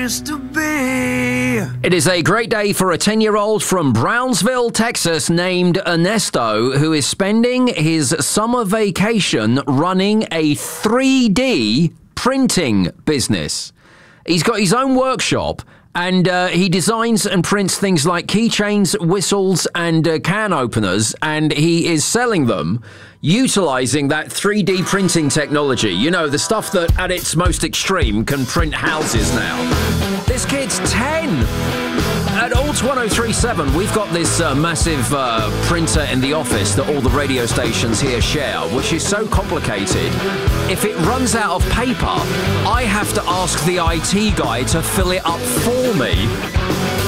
used to be. It is a great day for a 10-year-old from Brownsville, Texas, named Ernesto, who is spending his summer vacation running a 3D printing business. He's got his own workshop, and he designs and prints things like keychains, whistles, and can openers, and he is selling them utilizing that 3D printing technology. You know, the stuff that at its most extreme can print houses now. This kid's 10. At Alt 1037, we've got this massive printer in the office that all the radio stations here share, which is so complicated. If it runs out of paper, I have to ask the IT guy to fill it up for me.